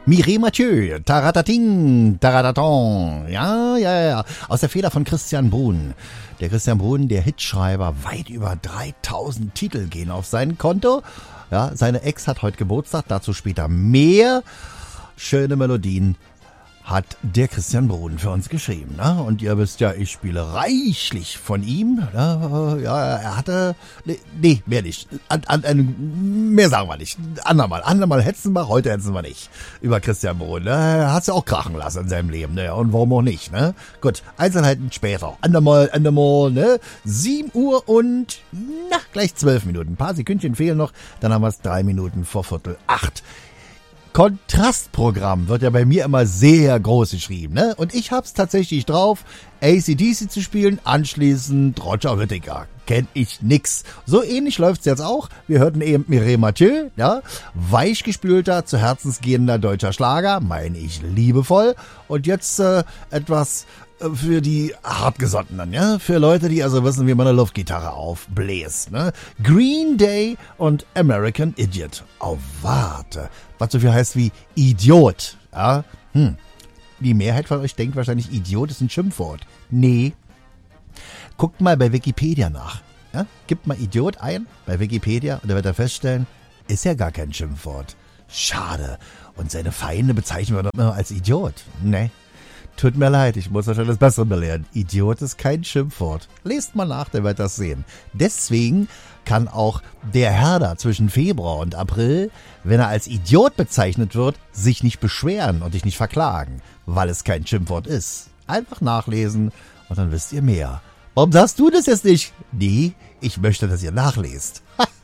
Mireille Mathieu, Taratating, Tarataton. Ja. Aus der Feder von Christian Brun. Der Christian Brun, der Hitschreiber, weit über 3000 Titel gehen auf sein Konto. Ja, seine Ex hat heute Geburtstag, dazu später mehr. Schöne Melodien hat der Christian Brun für uns geschrieben. Ne? Und ihr wisst ja, ich spiele reichlich von ihm. Ne? Ja, er hatte... Nee, mehr nicht. Mehr sagen wir nicht. Andermal hetzen wir, heute hetzen wir nicht. Über Christian Brun. Ne? Er hat es ja auch krachen lassen in seinem Leben. Ne? Und warum auch nicht? Ne? Gut, Einzelheiten später. Andermal, ne? 7 Uhr und gleich 12 Minuten. Ein paar Sekündchen fehlen noch. Dann haben wir es 3 Minuten vor 7:45. Kontrastprogramm wird ja bei mir immer sehr groß geschrieben, ne? Und ich hab's tatsächlich drauf, AC/DC zu spielen, anschließend Roger Whittaker. Kenn ich nix. So ähnlich läuft's jetzt auch. Wir hörten eben Mireille Mathieu, ja? Weichgespülter, zu herzensgehender deutscher Schlager, meine ich liebevoll. Und jetzt etwas für die Hartgesottenen, ja? Für Leute, die also wissen, wie man eine Luftgitarre aufbläst, ne? Green Day und American Idiot. Oh, warte. Was so viel heißt wie Idiot, ja? Die Mehrheit von euch denkt wahrscheinlich, Idiot ist ein Schimpfwort. Nee. Guckt mal bei Wikipedia nach. Ja? Gibt mal Idiot ein bei Wikipedia und da wird er feststellen, ist ja gar kein Schimpfwort. Schade. Und seine Feinde bezeichnen wir doch immer als Idiot. Nee. Tut mir leid, ich muss euch das Bessere belehren. Idiot ist kein Schimpfwort. Lest mal nach, der wird das sehen. Deswegen kann auch der Herder zwischen Februar und April, wenn er als Idiot bezeichnet wird, sich nicht beschweren und dich nicht verklagen, weil es kein Schimpfwort ist. Einfach nachlesen und dann wisst ihr mehr. Warum sagst du das jetzt nicht? Nee, ich möchte, dass ihr nachlest.